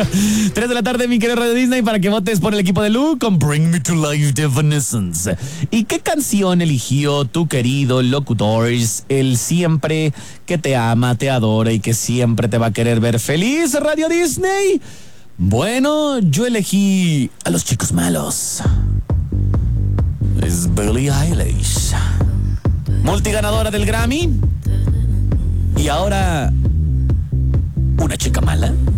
3 de la tarde, mi querido Radio Disney, para que votes por el equipo de Lu con Bring Me to Life de Evanescence. ¿Y qué canción eligió tu querido locutor, el siempre que te ama, te adora y que siempre te va a querer ver feliz, Radio Disney? Bueno, yo elegí a Los Chicos Malos. Es Billie Eilish, multiganadora del Grammy. Y ahora, una chica mala.